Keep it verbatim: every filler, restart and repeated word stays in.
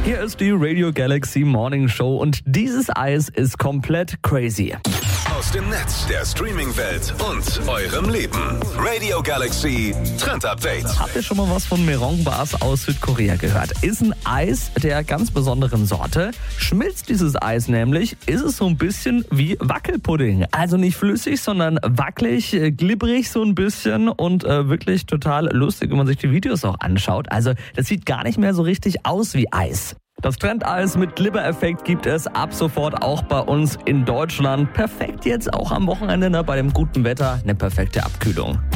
Hier ist die Radio Galaxy Morning Show und dieses Eis ist komplett crazy. Aus dem Netz, der Streaming-Welt und eurem Leben. Radio Galaxy Trend Update. Habt ihr schon mal was von Merong Bars aus Südkorea gehört? Ist ein Eis der ganz besonderen Sorte. Schmilzt dieses Eis nämlich, ist es so ein bisschen wie Wackelpudding. Also nicht flüssig, sondern wackelig, äh, glibberig so ein bisschen und äh, wirklich total lustig, wenn man sich die Videos auch anschaut. Also das sieht gar nicht mehr so richtig aus wie Eis. Das Trendeis mit Glibbereffekt gibt es ab sofort auch bei uns in Deutschland. Perfekt jetzt auch am Wochenende, ne, bei dem guten Wetter, eine perfekte Abkühlung.